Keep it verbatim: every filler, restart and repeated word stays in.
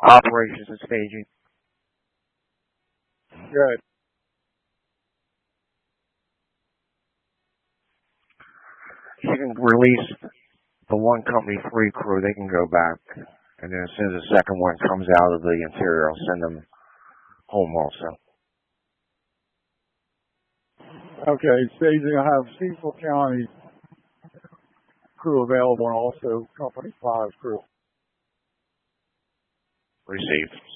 Operations and staging. Good. You can release the one company free crew. They can go back. And then as soon as the second one comes out of the interior, I'll send them home also. Okay, staging, I have Cecil County crew available and also Company five crew. Received.